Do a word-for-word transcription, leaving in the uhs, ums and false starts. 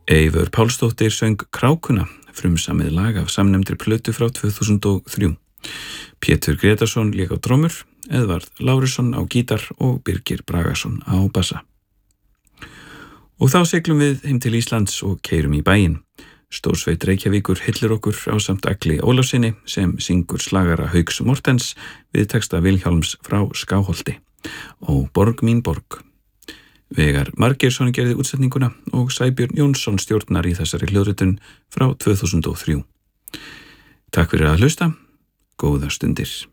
Eivör Pálsdóttir söng Krákuna, frumsamið lag af samnefndri plötu frá tvö þúsund og þrjú. Pétur Gretarsson lék á trommur, Eðvarð Lárusson á gítar og Birgir Bragason á bassa. Og þá siglum við heim til Íslands og keyrum í bæinn. Stórsveit Reykjavíkur hillir okkur ásamt Agli Ólafssyni sem syngur slagara Hauks Mortens við texta Vilhjálms frá Skáholti og Borg mín borg. Vegar Margeirsson gerði útsetninguna og Sæbjörn Jónsson stjórnar í þessari hljóðritun frá tvö þúsund og þrjú. Takk fyrir að hlusta, góðar stundir.